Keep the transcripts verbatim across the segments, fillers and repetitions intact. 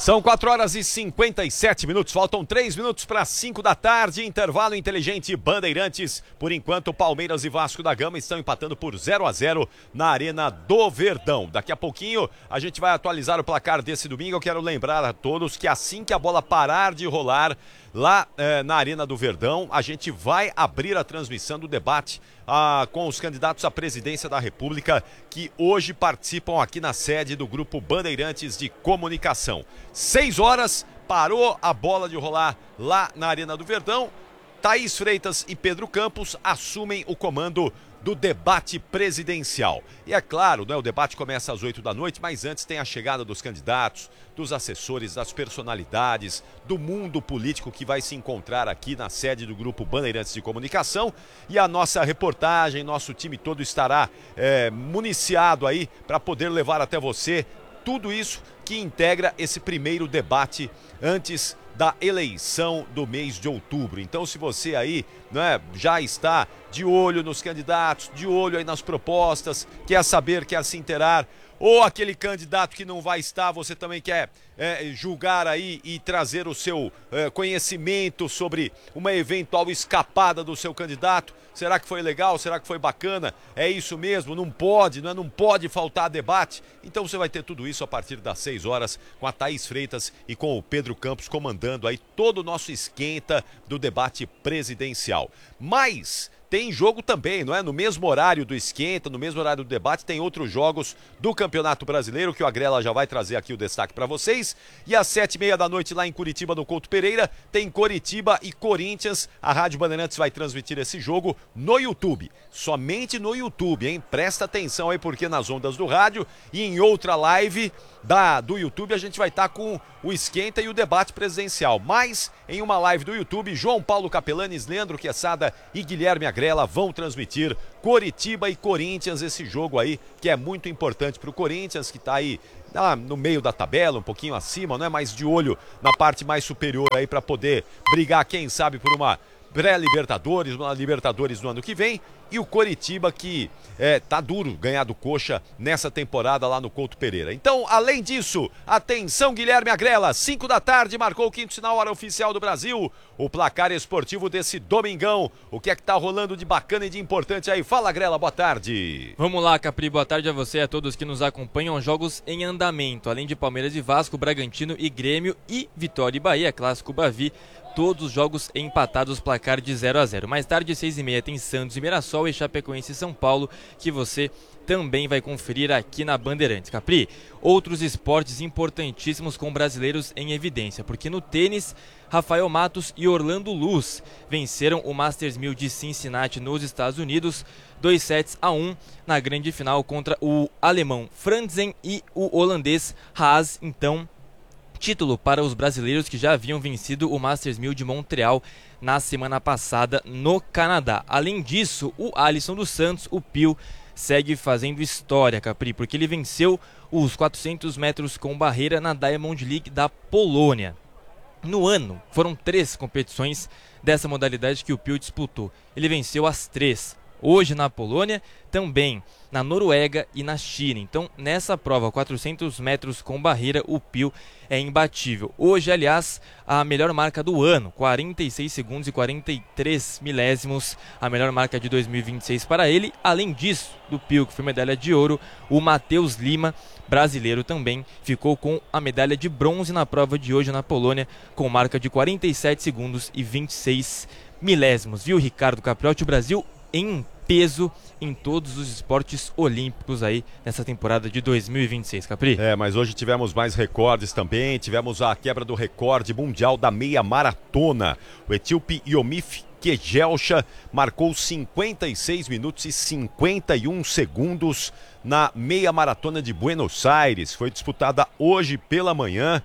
São quatro horas e cinquenta e sete minutos, faltam três minutos para cinco da tarde, intervalo inteligente Bandeirantes. Por enquanto, Palmeiras e Vasco da Gama estão empatando por zero a zero na Arena do Verdão. Daqui a pouquinho a gente vai atualizar o placar desse domingo. Eu quero lembrar a todos que assim que a bola parar de rolar lá eh, na Arena do Verdão, a gente vai abrir a transmissão do debate ah, com os candidatos à presidência da República que hoje participam aqui na sede do Grupo Bandeirantes de Comunicação. Seis horas, parou a bola de rolar lá na Arena do Verdão. Thaís Freitas e Pedro Campos assumem o comando do debate presidencial. E é claro, né, o debate começa às oito da noite, mas antes tem a chegada dos candidatos, dos assessores, das personalidades, do mundo político que vai se encontrar aqui na sede do Grupo Bandeirantes de Comunicação. E a nossa reportagem, nosso time todo estará é, municiado aí para poder levar até você tudo isso que integra esse primeiro debate antes da eleição do mês de outubro. Então, se você aí, né, já está de olho nos candidatos, de olho aí nas propostas, quer saber, quer se inteirar, ou aquele candidato que não vai estar, você também quer é, julgar aí e trazer o seu é, conhecimento sobre uma eventual escapada do seu candidato. Será que foi legal? Será que foi bacana? É isso mesmo? Não pode, não, é? Não pode faltar debate? Então você vai ter tudo isso a partir das seis horas com a Thaís Freitas e com o Pedro Campos comandando aí todo o nosso esquenta do debate presidencial. Mas tem jogo também, não é? No mesmo horário do esquenta, no mesmo horário do debate, tem outros jogos do Campeonato Brasileiro, que o Agrela já vai trazer aqui o destaque para vocês. E às sete e meia da noite lá em Curitiba, no Couto Pereira, tem Coritiba e Corinthians. A Rádio Bandeirantes vai transmitir esse jogo no YouTube, somente no YouTube, hein? Presta atenção aí, porque nas ondas do rádio e em outra live da, do YouTube a gente vai estar tá com o esquenta e o debate presidencial. Mas em uma live do YouTube, João Paulo Capelanes, Leandro Quesada e Guilherme Agrela vão transmitir Coritiba e Corinthians, esse jogo aí que é muito importante para o Corinthians, que está aí ah, no meio da tabela, um pouquinho acima, não é? Mais de olho na parte mais superior aí para poder brigar, quem sabe, por uma pré-Libertadores, uma Libertadores no ano que vem. E o Coritiba que é, tá duro ganhar do Coxa nessa temporada lá no Couto Pereira. Então, além disso, atenção Guilherme Agrela, cinco da tarde, marcou o quinto sinal, hora oficial do Brasil, o placar esportivo desse domingão. O que é que tá rolando de bacana e de importante aí? Fala, Agrela, boa tarde. Vamos lá, Capri, boa tarde a você e a todos que nos acompanham. Jogos em andamento, além de Palmeiras e Vasco, Bragantino e Grêmio e Vitória e Bahia, Clássico Bavi. Todos os jogos empatados, placar de zero a zero. Mais tarde, seis e meia, tem Santos e Mirassol e Chapecoense e São Paulo, que você também vai conferir aqui na Bandeirantes. Capri, outros esportes importantíssimos com brasileiros em evidência, porque no tênis, Rafael Matos e Orlando Luz venceram o Masters mil de Cincinnati nos Estados Unidos, dois sets a um na grande final contra o alemão Franzen e o holandês Haas. Então, título para os brasileiros que já haviam vencido o Masters mil de Montreal na semana passada no Canadá. Além disso, o Alisson dos Santos, o Pio, segue fazendo história, Capri, porque ele venceu os quatrocentos metros com barreira na Diamond League da Polônia. No ano, foram três competições dessa modalidade que o Pio disputou. Ele venceu as três. Hoje na Polônia, também na Noruega e na China. Então, nessa prova, quatrocentos metros com barreira, o Pio é imbatível. Hoje, aliás, a melhor marca do ano, quarenta e seis segundos e quarenta e três milésimos, a melhor marca de dois mil e vinte e seis para ele. Além disso, do Pio, que foi medalha de ouro, o Matheus Lima, brasileiro também, ficou com a medalha de bronze na prova de hoje na Polônia, com marca de quarenta e sete segundos e vinte e seis milésimos. Viu, Ricardo Capriotti? O Brasil em peso em todos os esportes olímpicos aí nessa temporada de dois mil e vinte e seis, Capri. É, mas hoje tivemos mais recordes também, tivemos a quebra do recorde mundial da meia maratona. O etíope Yomif Kejelcha marcou cinquenta e seis minutos e cinquenta e um segundos na meia maratona de Buenos Aires. Foi disputada hoje pela manhã.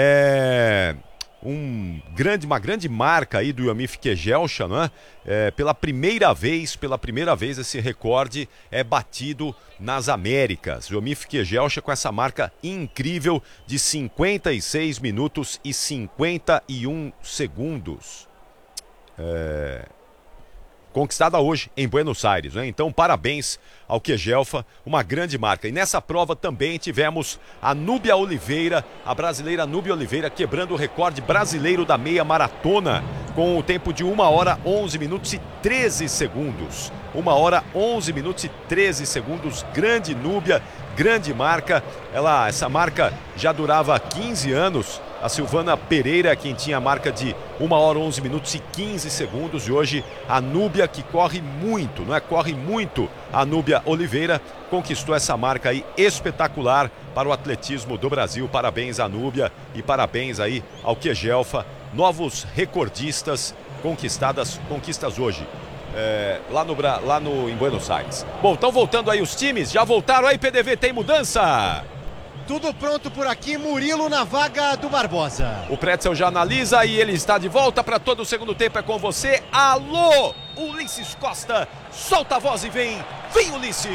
É... Um grande, uma grande marca aí do Yomif Kejelcha, não é? É, pela primeira vez, pela primeira vez esse recorde é batido nas Américas. Yomif Kejelcha com essa marca incrível de cinquenta e seis minutos e cinquenta e um segundos. É... conquistada hoje em Buenos Aires, né? Então, parabéns ao Quejelfa, uma grande marca. E nessa prova também tivemos a Núbia Oliveira, a brasileira Núbia Oliveira, quebrando o recorde brasileiro da meia maratona, com o tempo de uma hora, onze minutos e treze segundos. uma hora, onze minutos e treze segundos. Grande Núbia, grande marca. Ela, essa marca já durava quinze anos. A Silvana Pereira, quem tinha a marca de uma hora, onze minutos e quinze segundos. E hoje a Núbia, que corre muito, não é? Corre muito. A Núbia Oliveira conquistou essa marca aí espetacular para o atletismo do Brasil. Parabéns à Núbia e parabéns aí ao Quejelfa. Novos recordistas conquistadas, conquistas hoje. É, lá, no, lá no, em Buenos Aires. Bom, estão voltando aí os times. Já voltaram aí, P D V, tem mudança? Tudo pronto por aqui, Murilo na vaga do Barbosa. O Pretzel já analisa e ele está de volta para todo o segundo tempo. É com você. Alô, Ulisses Costa. Solta a voz e vem. Vem, Ulisses.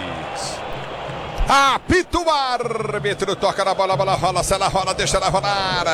Apita o árbitro, toca na bola, a bola rola, se ela rola, deixa ela rolar.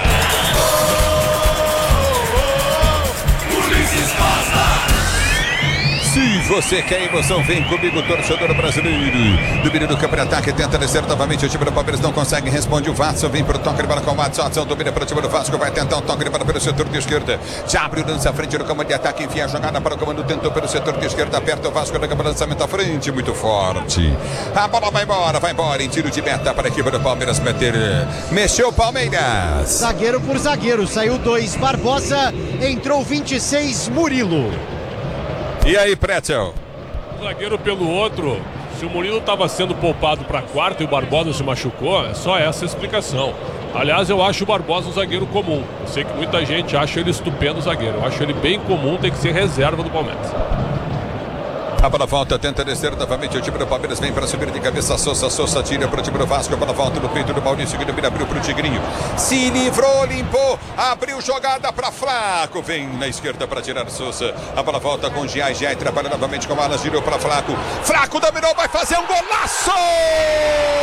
Ulisses Costa. Se você quer emoção, vem comigo, torcedor brasileiro. Domínio do campo de ataque, tenta descer novamente. O time do Palmeiras não consegue, responde o Vasco. Vem para o toque de bola com o Watson. Watson domina para o time do Vasco. Vai tentar um toque de bola pelo setor de esquerda. Já abre o lança à frente do campo de ataque. Enfia a jogada para o comando. Tentou pelo setor de esquerda. Aperta o Vasco. Daqui para o lançamento à frente. Muito forte. A bola vai embora, vai embora. Em tiro de meta para a equipe do Palmeiras meter. Mexeu o Palmeiras. Zagueiro por zagueiro. Saiu dois Barbosa. Entrou vinte e seis Murilo. E aí, Pretzel? Zagueiro pelo outro. Se o Murilo estava sendo poupado para quarta e o Barbosa se machucou, é só essa a explicação. Aliás, eu acho o Barbosa um zagueiro comum. Eu sei que muita gente acha ele estupendo zagueiro. Eu acho ele bem comum, tem que ser reserva do Palmeiras. A bola volta, tenta descer novamente. O time do Palmeiras vem para subir de cabeça. Sousa, Sousa tira para o time do Vasco. A bola volta no peito do Maurício, que domina, abriu para o Tigrinho. Se livrou, limpou, abriu jogada para Flaco. Vem na esquerda para tirar Sousa. A bola volta com Giai. Giai trabalha novamente com Alas, girou para Flaco. Flaco dominou, vai fazer um golaço!